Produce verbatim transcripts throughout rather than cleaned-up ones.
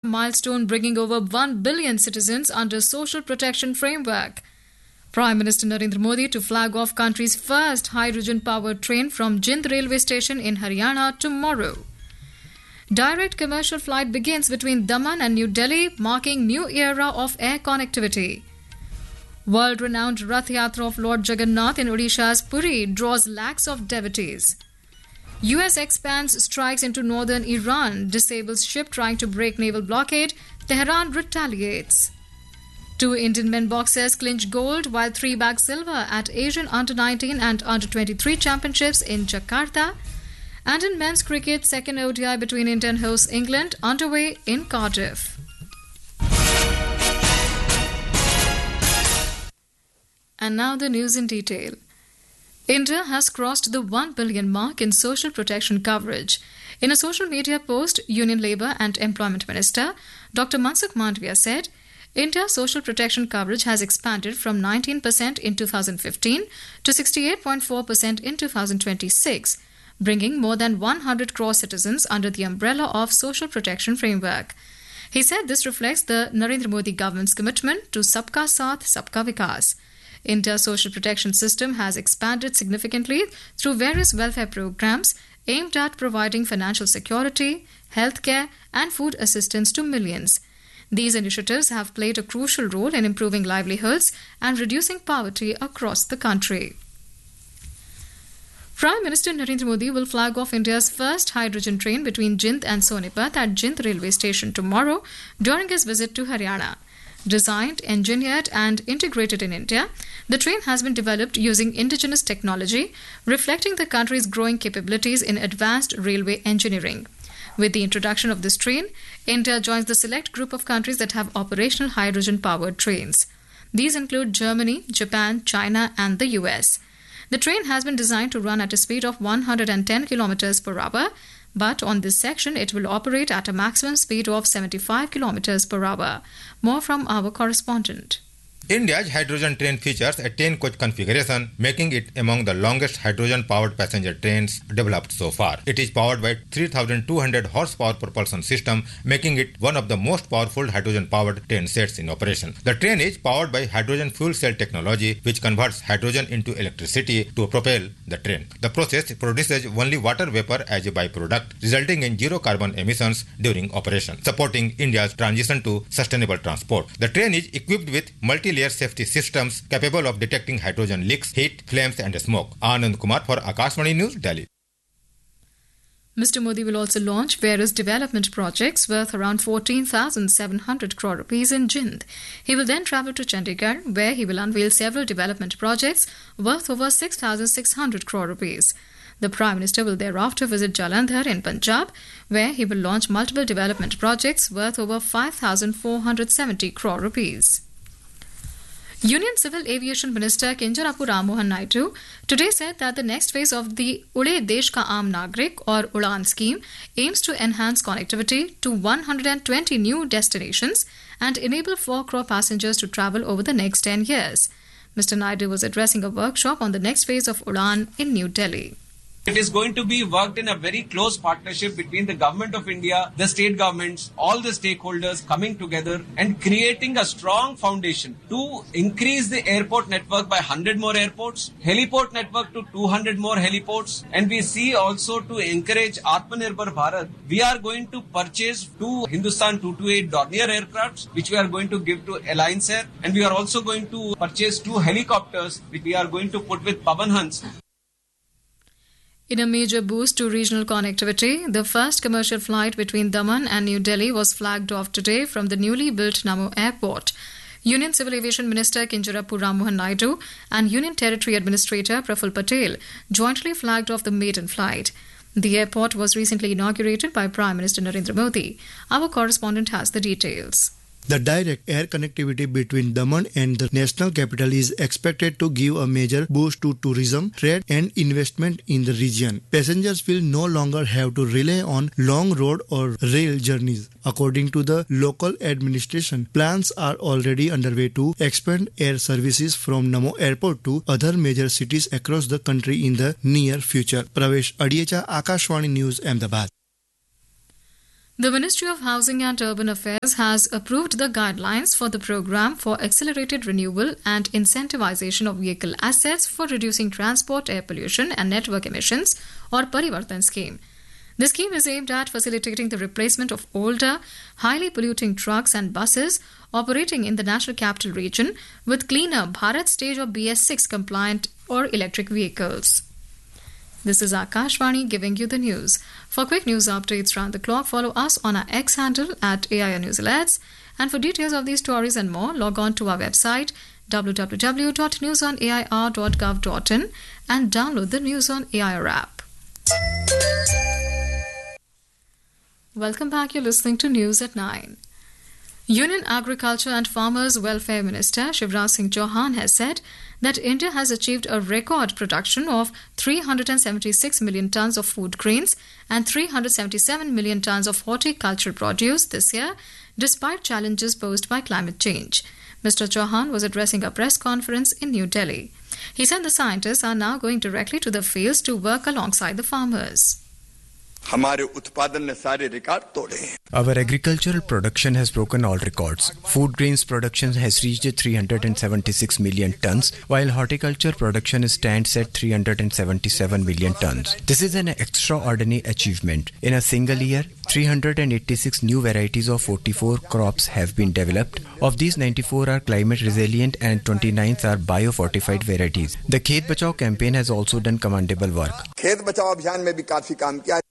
milestone bringing over one billion citizens under social protection framework. Prime Minister Narendra Modi to flag off country's first hydrogen-powered train from Jind railway station in Haryana tomorrow. Direct commercial flight begins between Daman and New Delhi, marking new era of air connectivity. World-renowned Rath Yatra of Lord Jagannath in Odisha's Puri draws lakhs of devotees. U S expands strikes into northern Iran, disables ship trying to break naval blockade, Tehran retaliates. Two Indian men boxers clinch gold while three bag silver at Asian under nineteen and under twenty-three championships in Jakarta. And in men's cricket, second O D I between India and host England underway in Cardiff. And now the news in detail. India has crossed the one billion mark in social protection coverage. In a social media post, Union Labour and Employment Minister Doctor Mansukh Mandavia said, India's social protection coverage has expanded from nineteen percent in two thousand fifteen to sixty-eight point four percent in two thousand twenty-six, bringing more than one hundred crore citizens under the umbrella of social protection framework. He said this reflects the Narendra Modi government's commitment to Sabka Saath, Sabka Vikas. India's social protection system has expanded significantly through various welfare programs aimed at providing financial security, healthcare, and food assistance to millions. These initiatives have played a crucial role in improving livelihoods and reducing poverty across the country. Prime Minister Narendra Modi will flag off India's first hydrogen train between Jind and Sonipat at Jind railway station tomorrow during his visit to Haryana. Designed, engineered and integrated in India, the train has been developed using indigenous technology, reflecting the country's growing capabilities in advanced railway engineering. With the introduction of this train, India joins the select group of countries that have operational hydrogen-powered trains. These include Germany, Japan, China and the U S. The train has been designed to run at a speed of one hundred ten kilometers per hour, but on this section it will operate at a maximum speed of seventy-five kilometers per hour. More from our correspondent. India's hydrogen train features a ten-coach configuration, making it among the longest hydrogen-powered passenger trains developed so far. It is powered by three thousand two hundred horsepower propulsion system, making it one of the most powerful hydrogen-powered train sets in operation. The train is powered by hydrogen fuel cell technology, which converts hydrogen into electricity to propel the train. The process produces only water vapor as a byproduct, resulting in zero carbon emissions during operation, supporting India's transition to sustainable transport. The train is equipped with multi-layer safety systems capable of detecting hydrogen leaks, heat, flames and smoke. Anand Kumar for Akashvani News, Delhi. Mister Modi will also launch various development projects worth around fourteen thousand seven hundred crore rupees in Jind. He will then travel to Chandigarh, where he will unveil several development projects worth over six thousand six hundred crore rupees. The Prime Minister will thereafter visit Jalandhar in Punjab, where he will launch multiple development projects worth over five thousand four hundred seventy crore rupees. Union Civil Aviation Minister Kinjarapu Ram Mohan Naidu today said that the next phase of the Ude Desh Ka Aam Nagrik or Udan scheme aims to enhance connectivity to one hundred twenty new destinations and enable four crore passengers to travel over the next ten years. Mister Naidu was addressing a workshop on the next phase of Udan in New Delhi. It is going to be worked in a very close partnership between the Government of India, the state governments, all the stakeholders coming together and creating a strong foundation to increase the airport network by one hundred more airports, heliport network to two hundred more heliports, and we see also to encourage Atmanirbhar Bharat. We are going to purchase two Hindustan two twenty-eight Dornier aircrafts, which we are going to give to Alliance Air, and we are also going to purchase two helicopters, which we are going to put with Pavan Hans. In a major boost to regional connectivity, the first commercial flight between Daman and New Delhi was flagged off today from the newly built Namo Airport. Union Civil Aviation Minister Kinjarapu Ram Mohan Naidu and Union Territory Administrator Praful Patel jointly flagged off the maiden flight. The airport was recently inaugurated by Prime Minister Narendra Modi. Our correspondent has the details. The direct air connectivity between Daman and the national capital is expected to give a major boost to tourism, trade and investment in the region. Passengers will no longer have to rely on long road or rail journeys. According to the local administration, plans are already underway to expand air services from Namo Airport to other major cities across the country in the near future. Pravesh Adiecha, Akashvani News, Ahmedabad. The Ministry of Housing and Urban Affairs has approved the guidelines for the program for accelerated renewal and incentivization of vehicle assets for reducing transport air pollution and network emissions, or Parivartan scheme. The scheme is aimed at facilitating the replacement of older, highly polluting trucks and buses operating in the National Capital Region with cleaner Bharat stage or B S six compliant or electric vehicles. This is Akashvani giving you the news. For quick news updates round the clock, follow us on our X handle at A I R News Alerts. And for details of these stories and more, log on to our website w w w dot news on a i r dot gov dot in and download the News on A I R app. Welcome back. You're listening to News at nine. Union Agriculture and Farmers Welfare Minister Shivraj Singh Chauhan has said that India has achieved a record production of three hundred seventy-six million tons of food grains and three hundred seventy-seven million tons of horticultural produce this year, despite challenges posed by climate change. Mister Chauhan was addressing a press conference in New Delhi. He said the scientists are now going directly to the fields to work alongside the farmers. हमारे उत्पादन ने सारे record तोड़े हैं. Our agricultural production has broken all records. Food grains production has reached three hundred seventy-six million tons, while horticulture production stands at three hundred seventy-seven million tons. This is an extraordinary achievement. In a single year, three hundred eighty-six new varieties of forty-four crops have been developed. Of these, ninety-four are climate resilient and twenty-nine are bio-fortified varieties. The Khet Bachao campaign has also done commendable work. खेत बचाओ अभियान में भी काफी काम किया.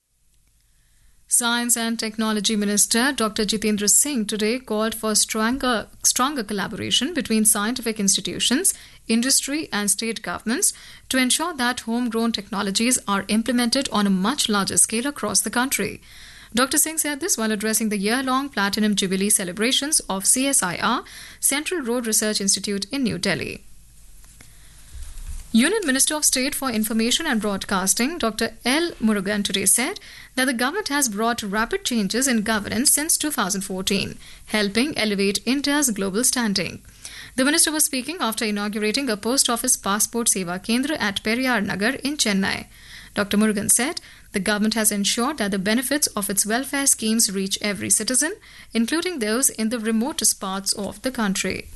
Science and Technology Minister Doctor Jitendra Singh today called for stronger, stronger collaboration between scientific institutions, industry and state governments to ensure that homegrown technologies are implemented on a much larger scale across the country. Doctor Singh said this while addressing the year-long Platinum Jubilee celebrations of C S I R, Central Road Research Institute in New Delhi. Union Minister of State for Information and Broadcasting, Doctor L. Murugan, today said that the government has brought rapid changes in governance since two thousand fourteen, helping elevate India's global standing. The minister was speaking after inaugurating a post office passport seva kendra at Periyar Nagar in Chennai. Doctor Murugan said the government has ensured that the benefits of its welfare schemes reach every citizen, including those in the remotest parts of the country.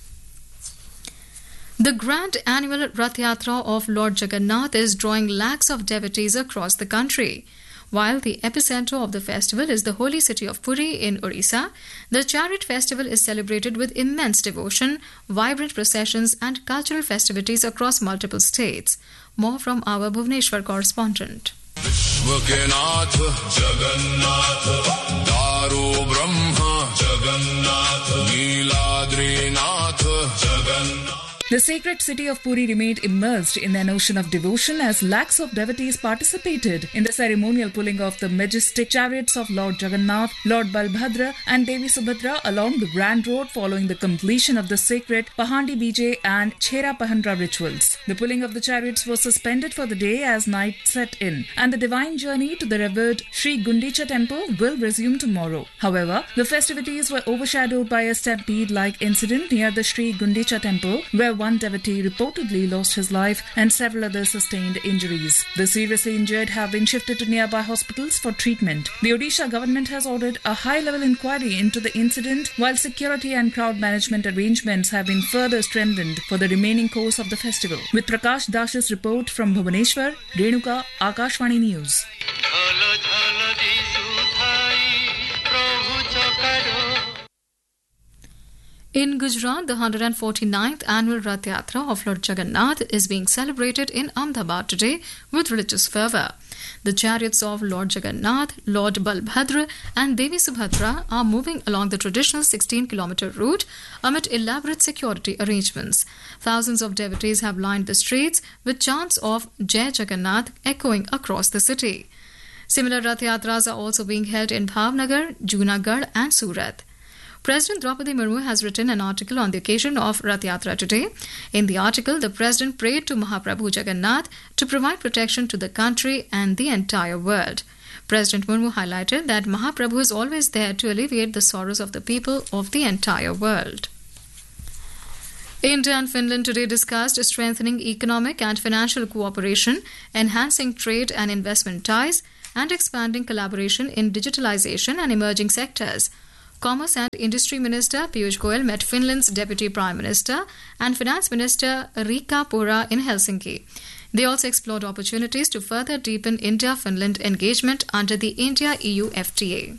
The grand annual Rath Yatra of Lord Jagannath is drawing lakhs of devotees across the country. While the epicenter of the festival is the holy city of Puri in Orissa, the chariot festival is celebrated with immense devotion, vibrant processions and cultural festivities across multiple states. More from our Bhubaneswar correspondent. विश्व के नाथ जगन्नाथ दारू Brahma Jagannath नीलाद्रीनाथ Jagannath. The sacred city of Puri remained immersed in an ocean of devotion as lakhs of devotees participated in the ceremonial pulling of the majestic chariots of Lord Jagannath, Lord Balbhadra and Devi Subhadra along the Grand Road following the completion of the sacred Pahandi Bijay and Chhera Pahandra rituals. The pulling of the chariots was suspended for the day as night set in, and the divine journey to the revered Sri Gundicha temple will resume tomorrow. However, the festivities were overshadowed by a stampede-like incident near the Sri Gundicha temple where one devotee reportedly lost his life and several others sustained injuries. The seriously injured have been shifted to nearby hospitals for treatment. The Odisha government has ordered a high-level inquiry into the incident, while security and crowd management arrangements have been further strengthened for the remaining course of the festival. With Prakash Dash's report from Bhubaneswar, Renuka, Akashvani News. In Gujarat, the one hundred forty-ninth annual Rath Yatra of Lord Jagannath is being celebrated in Ahmedabad today with religious fervour. The chariots of Lord Jagannath, Lord Balbhadra and Devi Subhadra are moving along the traditional sixteen kilometre route amid elaborate security arrangements. Thousands of devotees have lined the streets with chants of Jai Jagannath echoing across the city. Similar Rath Yatras are also being held in Bhavnagar, Junagadh and Surat. President Draupadi Murmu has written an article on the occasion of Rath Yatra today. In the article, the President prayed to Mahaprabhu Jagannath to provide protection to the country and the entire world. President Murmu highlighted that Mahaprabhu is always there to alleviate the sorrows of the people of the entire world. India and Finland today discussed strengthening economic and financial cooperation, enhancing trade and investment ties, and expanding collaboration in digitalization and emerging sectors. Commerce and Industry Minister Piyush Goyal met Finland's Deputy Prime Minister and Finance Minister Riikka Purra in Helsinki. They also explored opportunities to further deepen India-Finland engagement under the India-E U F T A.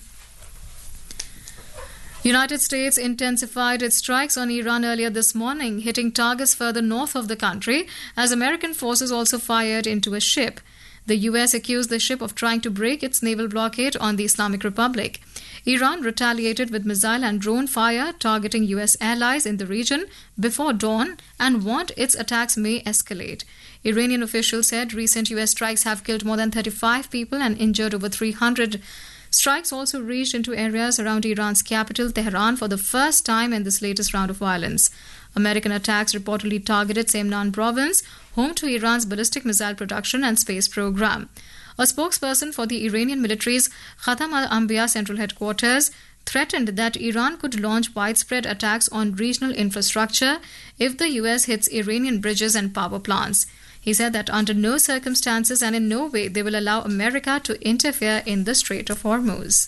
United States intensified its strikes on Iran earlier this morning, hitting targets further north of the country as American forces also fired into a ship. The U S accused the ship of trying to break its naval blockade on the Islamic Republic. Iran retaliated with missile and drone fire targeting U S allies in the region before dawn and warned its attacks may escalate. Iranian officials said recent U S strikes have killed more than thirty-five people and injured over three hundred. Strikes also reached into areas around Iran's capital, Tehran, for the first time in this latest round of violence. American attacks reportedly targeted Semnan province, home to Iran's ballistic missile production and space program. A spokesperson for the Iranian military's Khatam al-Anbiya central headquarters threatened that Iran could launch widespread attacks on regional infrastructure if the U S hits Iranian bridges and power plants. He said that under no circumstances and in no way they will allow America to interfere in the Strait of Hormuz.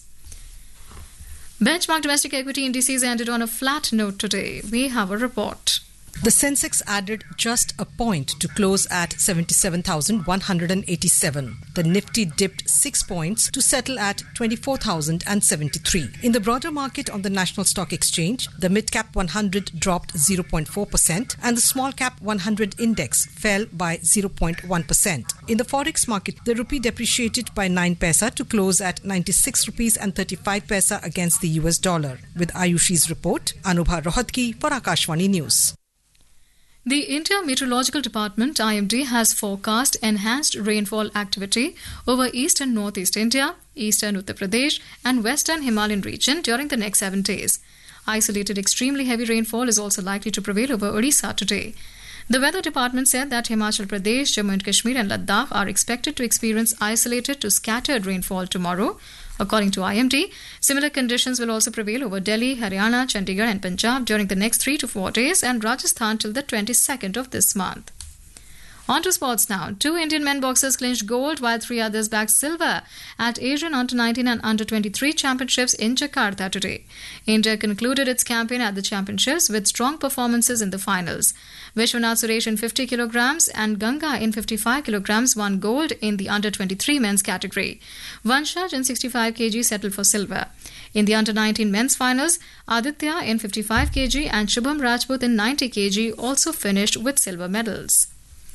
Benchmark domestic equity indices ended on a flat note today. We have a report. The Sensex added just a point to close at seventy-seven thousand one hundred eighty-seven. The Nifty dipped six points to settle at twenty-four thousand seventy-three. In the broader market on the National Stock Exchange, the Mid-Cap one hundred dropped zero point four percent and the Small-Cap one hundred index fell by zero point one percent. In the Forex market, the rupee depreciated by nine paisa to close at ninety-six rupees and thirty-five paisa against the U S dollar. With Ayushi's report, Anubha Rohatgi for Akashvani News. The India Meteorological Department I M D has forecast enhanced rainfall activity over east and northeast India, eastern Uttar Pradesh and western Himalayan region during the next seven days. Isolated extremely heavy rainfall is also likely to prevail over Odisha today. The weather department said that Himachal Pradesh, Jammu and Kashmir and Ladakh are expected to experience isolated to scattered rainfall tomorrow. According to I M D, similar conditions will also prevail over Delhi, Haryana, Chandigarh and Punjab during the next three to four days and Rajasthan till the twenty-second of this month. On to sports now. Two Indian men boxers clinched gold while three others bagged silver at Asian under nineteen and under twenty-three championships in Jakarta today. India concluded its campaign at the championships with strong performances in the finals. Vishwanath Suresh in fifty kilograms and Ganga in fifty-five kilograms won gold in the under twenty-three men's category. Vanshaj in sixty-five kilograms settled for silver. In the under nineteen men's finals, Aditya in fifty-five kilograms and Shubham Rajput in ninety kilograms also finished with silver medals.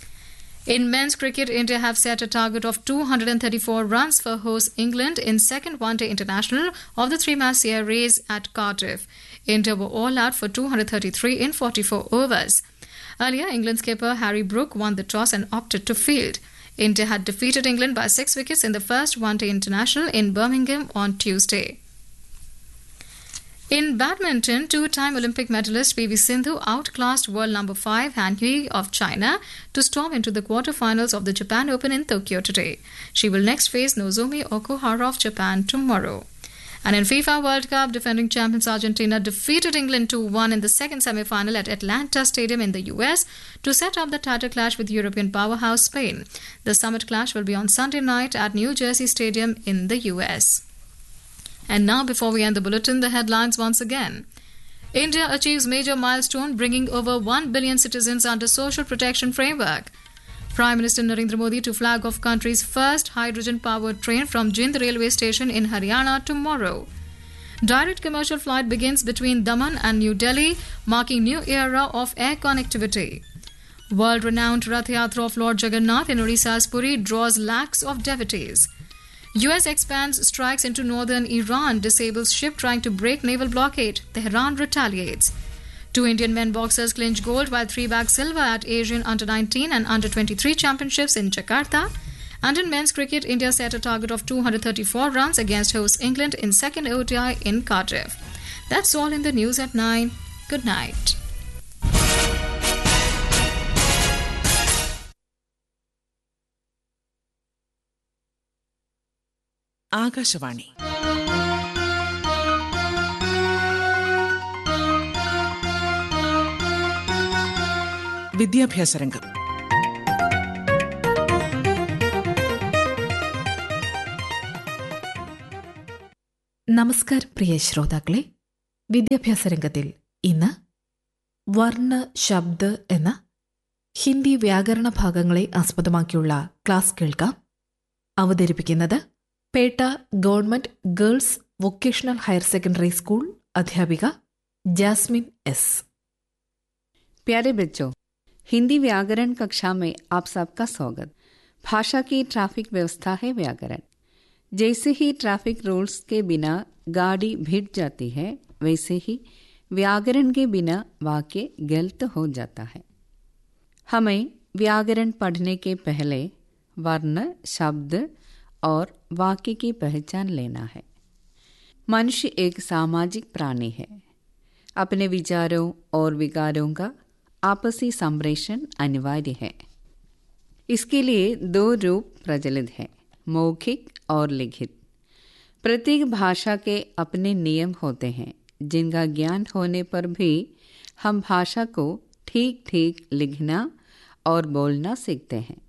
In men's cricket, India have set a target of two hundred thirty-four runs for host England in second one-day international of the three-match series at Cardiff. India were all out for two hundred thirty-three in forty-four overs. Earlier, England skipper Harry Brook won the toss and opted to field. India had defeated England by six wickets in the first one-day international in Birmingham on Tuesday. In badminton, two-time Olympic medalist P V Sindhu outclassed world number five Han Hui of China to storm into the quarterfinals of the Japan Open in Tokyo today. She will next face Nozomi Okuhara of Japan tomorrow. And in FIFA World Cup, defending champions Argentina defeated England two one in the second semi-final at Atlanta Stadium in the U S to set up the title clash with European powerhouse Spain. The summit clash will be on Sunday night at New Jersey Stadium in the U S. And now, before we end the bulletin, the headlines once again. India achieves major milestone, bringing over one billion citizens under social protection framework. Prime Minister Narendra Modi to flag off country's first hydrogen-powered train from Jind railway station in Haryana tomorrow. Direct commercial flight begins between Daman and New Delhi, marking new era of air connectivity. World-renowned Rath Yatra of Lord Jagannath in Odisha's Puri draws lakhs of devotees. U S expands strikes into northern Iran, disables ship trying to break naval blockade. Tehran retaliates. Two Indian men boxers clinch gold while three bagged silver at Asian under nineteen and under twenty-three championships in Jakarta. And in men's cricket, India set a target of two hundred thirty-four runs against host England in second O D I in Cardiff. That's all in the news at nine. Good night. Akashvani വിദ്യാഭ്യാസ രംഗം. നമസ്കാരം പ്രിയ ശ്രോതാക്കളെ. വിദ്യാഭ്യാസ രംഗത്തിൽ ഇന്ന് വർണ്ണ ശബ്ദ് എന്ന ഹിന്ദി വ്യാകരണ ഭാഗങ്ങളെ ആസ്പദമാക്കിയുള്ള ക്ലാസ് കേൾക്കാം. അവതരിപ്പിക്കുന്നത് Pettah government girls vocational higher secondary school अध्यापिका जैस्मिन एस. प्यारे बच्चों, हिंदी व्याकरण कक्षा में आप सबका स्वागत. भाषा की ट्रैफिक व्यवस्था है व्याकरण. जैसे ही ट्रैफिक रूल्स के बिना गाड़ी भिड़ जाती है, वैसे ही व्याकरण के बिना वाक्य गलत हो जाता है. हमें व्याकरण पढ़ने के पहले वर्ण, शब्द और वाक्य की पहचान लेना है. मनुष्य एक सामाजिक प्राणी है. अपने विचारों और विकारों का आपसी संप्रेषण अनिवार्य है. इसके लिए दो रूप प्रचलित हैं, मौखिक और लिखित. प्रत्येक भाषा के अपने नियम होते हैं, जिनका ज्ञान होने पर भी हम भाषा को ठीक ठीक लिखना और बोलना सीखते हैं.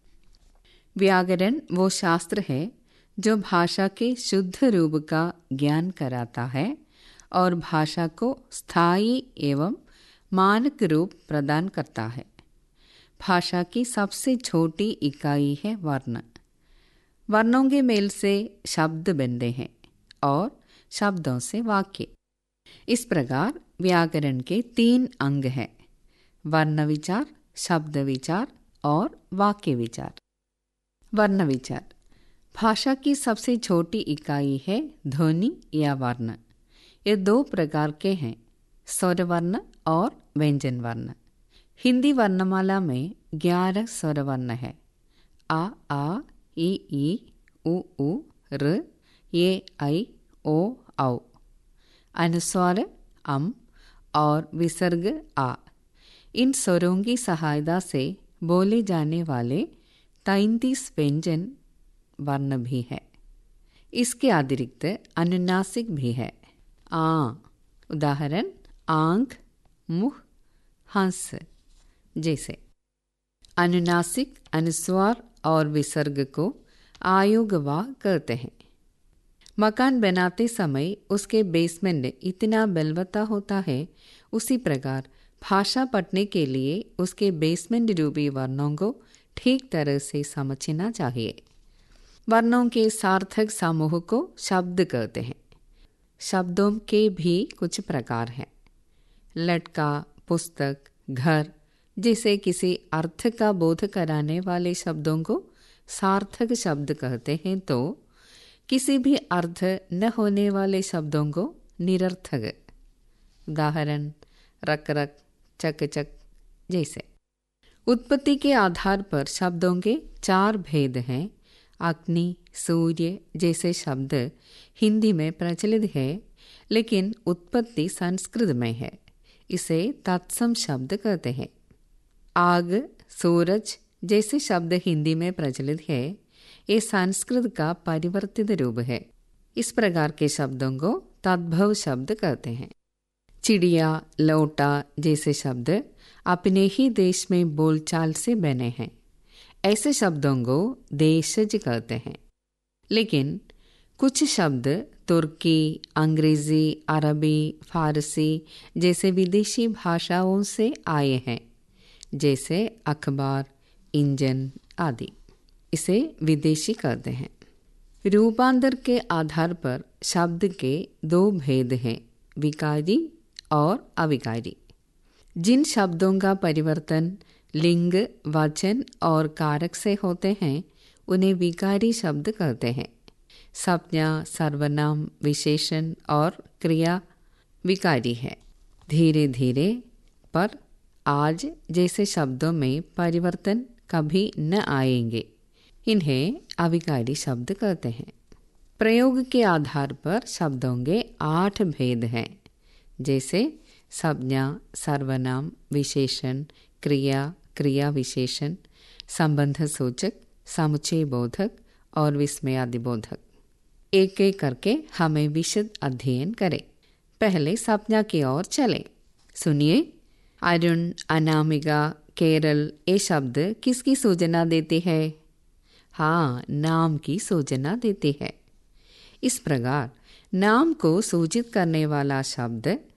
व्याकरण वो शास्त्र है जो भाषा के शुद्ध रूप का ज्ञान कराता है और भाषा को स्थायी एवं मानक रूप प्रदान करता है. भाषा की सबसे छोटी इकाई है वर्ण. वर्णों के मेल से शब्द बनते हैं और शब्दों से वाक्य. इस प्रकार व्याकरण के तीन अंग हैं, वर्ण विचार, शब्द विचार और वाक्य विचार. वर्ण विचार भाषा की सबसे छोटी इकाई है ध्वनि या वर्ण. ये दो प्रकार के हैं, स्वर वर्ण और व्यंजन वर्ण. हिंदी वर्णमाला में ग्यारह स्वर वर्ण है. आ आ ई ई उ उ र ए ऐ ओ औ. अनुस्वार अम और विसर्ग आ. इन स्वरों की सहायता से बोले जाने वाले तैंतीस व्यंजन वर्ण भी है. इसके अतिरिक्त अनुनासिक भी है. आ उदाहरण आंख, मुख, हंस जैसे. अनुनासिक अनुस्वार और विसर्ग को आयोगवा कहते हैं. मकान बनाते समय उसके बेसमेंट इतना बलवत्ता होता है, उसी प्रकार भाषा पढ़ने के लिए उसके बेसमेंट रूपी वर्णों को ठीक तरह से समझना चाहिए. वर्णों के सार्थक समूह को शब्द कहते हैं. शब्दों के भी कुछ प्रकार हैं. लटका, पुस्तक, घर जैसे किसी अर्थ का बोध कराने वाले शब्दों को सार्थक शब्द कहते हैं, तो किसी भी अर्थ न होने वाले शब्दों को निरर्थक. उदाहरण रक रक, चक चक जैसे. उत्पत्ति के आधार पर शब्दों के चार भेद हैं. अग्नि, सूर्य जैसे शब्द हिंदी में प्रचलित है, लेकिन उत्पत्ति संस्कृत में है. इसे तत्सम शब्द कहते हैं. आग, सूरज जैसे शब्द हिंदी में प्रचलित है, ये संस्कृत का परिवर्तित रूप है. इस प्रकार के शब्दों को तद्भव शब्द कहते हैं. चिड़िया, लौटा जैसे शब्द अपने ही देश में बोलचाल से बने हैं. ऐसे शब्दों को देशज कहते हैं. लेकिन कुछ शब्द तुर्की, अंग्रेजी, अरबी, फारसी जैसे विदेशी भाषाओं से आए हैं, जैसे अखबार, इंजन आदि. इसे विदेशी कहते हैं. रूपांतर के आधार पर शब्द के दो भेद हैं, विकारी और अविकारी. जिन शब्दों का परिवर्तन लिंग, वचन और कारक से होते हैं, उन्हें विकारी शब्द कहते हैं. संज्ञा, सर्वनाम, विशेषण और क्रिया विकारी है. धीरे धीरे पर आज जैसे शब्दों में परिवर्तन कभी न आएंगे. इन्हें अविकारी शब्द कहते हैं. प्रयोग के आधार पर शब्दों के आठ भेद हैं, जैसे संज्ञा, सर्वनाम, विशेषण, क्रिया, क्रिया विशेषण, संबंध सूचक, समुच्चय बोधक और विस्मयादि बोधक. एक एक करके हमें विशद अध्ययन करें. पहले संज्ञा की ओर चलें. सुनिए. अरुण, अनामिका, केरल ये शब्द किसकी सूचना देते हैं? हाँ, नाम की सूचना देते हैं. इस प्रकार नाम को सूचित करने वाला शब्द